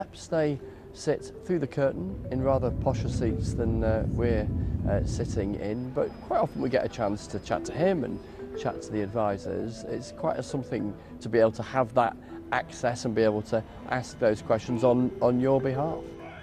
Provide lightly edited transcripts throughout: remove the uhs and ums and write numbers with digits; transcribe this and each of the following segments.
They sit through the curtain in rather posher seats than we're sitting in, but quite often we get a chance to chat to him and chat to the advisors. It's quite something to be able to have that access and be able to ask those questions on your behalf.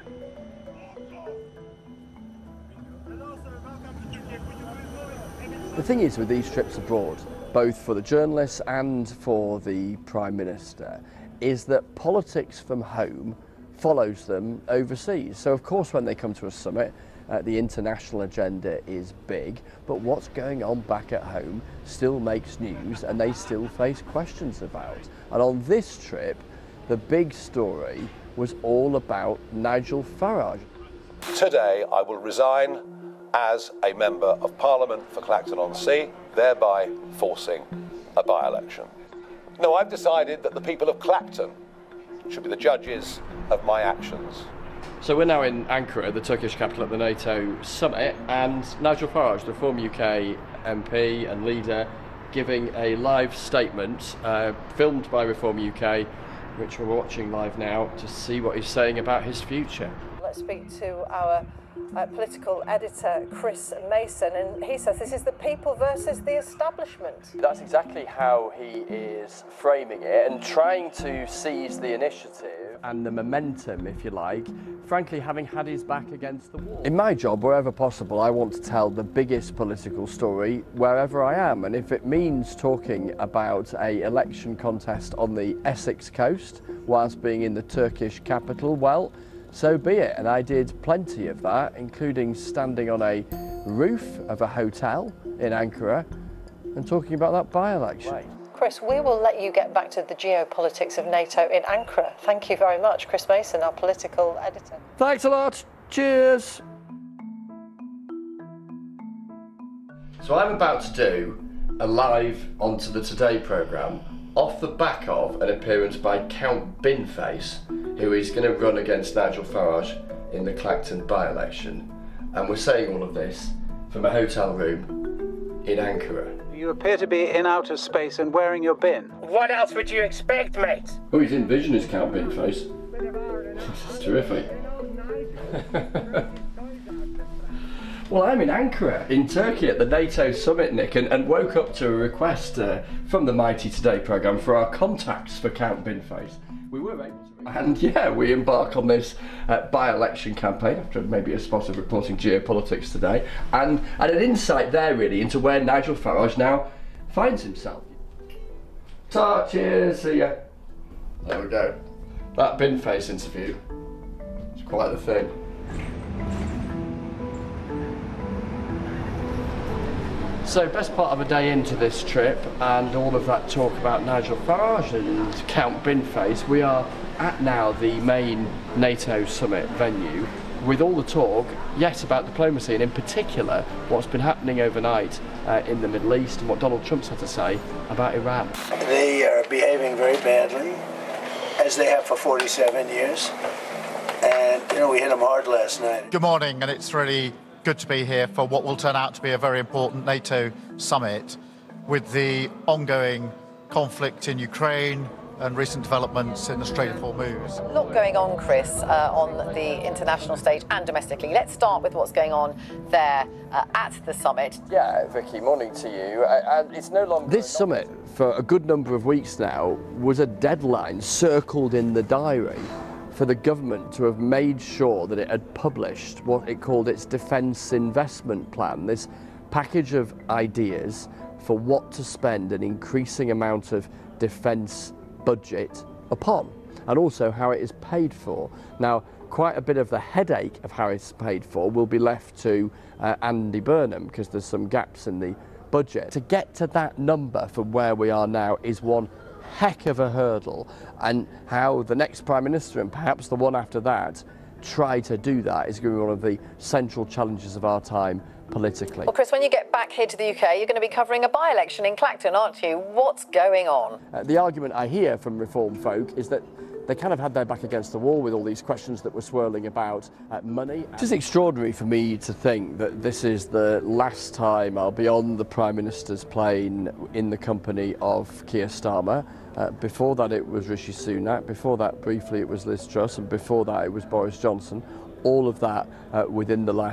The thing is with these trips abroad, both for the journalists and for the Prime Minister, is that politics from home follows them overseas. So of course when they come to a summit, the international agenda is big, but what's going on back at home still makes news and they still face questions about. And on this trip, the big story was all about Nigel Farage. Today I will resign as a Member of Parliament for Clacton-on-Sea, thereby forcing a by-election. No, I've decided that the people of Clacton should be the judges of my actions. So we're now in Ankara, the Turkish capital at the NATO summit, and Nigel Farage, the former UK MP and leader, giving a live statement filmed by Reform UK, which we're watching live now to see what he's saying about his future. Let's speak to our political editor, Chris Mason, and he says this is the people versus the establishment. That's exactly how he is framing it and trying to seize the initiative and the momentum, if you like, frankly having had his back against the wall. In my job, wherever possible, I want to tell the biggest political story wherever I am, and if it means talking about an election contest on the Essex coast whilst being in the Turkish capital, well, so be it. And I did plenty of that, including standing on a roof of a hotel in Ankara and talking about that by-election. Chris, we will let you get back to the geopolitics of NATO in Ankara. Thank you very much, Chris Mason, our political editor. Thanks a lot. Cheers. So I'm about to do a live onto the Today programme off the back of an appearance by Count Binface, who is going to run against Nigel Farage in the Clacton by-election. And we're saying all of this from a hotel room in Ankara. You appear to be in outer space and wearing your bin. What else would you expect, mate? Oh, he's in vision as Count Binface. That's terrific. Well, I'm in Ankara, in Turkey, at the NATO summit, Nick, and woke up to a request from the Mighty Today programme for our contacts for Count Binface. We were able to, and yeah, we embark on this by-election campaign after maybe a spot of reporting geopolitics today, and an insight there really into where Nigel Farage now finds himself. Ta, cheers, see ya. There we go. That Binface interview is quite the thing. So, best part of a day into this trip and all of that talk about Nigel Farage and Count Binface, we are at now the main NATO summit venue with all the talk, yes, about diplomacy and in particular what's been happening overnight in the Middle East and what Donald Trump's had to say about Iran. They are behaving very badly, as they have for 47 years, and you know, we hit them hard last night. Good morning, and it's really good to be here for what will turn out to be a very important NATO summit with the ongoing conflict in Ukraine and recent developments in the Strait of Hormuz. A lot going on, Chris, on the international stage and domestically. Let's start with what's going on there at the summit. Yeah, Vicky, morning to you. And it's no longer... This summit, for a good number of weeks now, was a deadline circled in the diary for the government to have made sure that it had published what it called its defence investment plan, this package of ideas for what to spend an increasing amount of defence budget upon, and also how it is paid for. Now, quite a bit of the headache of how it's paid for will be left to Andy Burnham, because there's some gaps in the budget. To get to that number from where we are now is one heck of a hurdle, and how the next Prime Minister and perhaps the one after that try to do that is going to be one of the central challenges of our time politically. Well, Chris, when you get back here to the UK, you're going to be covering a by-election in Clacton, aren't you? What's going on? The argument I hear from Reform folk is that they kind of had their back against the wall with all these questions that were swirling about money. It is extraordinary for me to think that this is the last time I'll be on the Prime Minister's plane in the company of Keir Starmer. Before that it was Rishi Sunak, before that briefly it was Liz Truss, and before that it was Boris Johnson. All of that within the last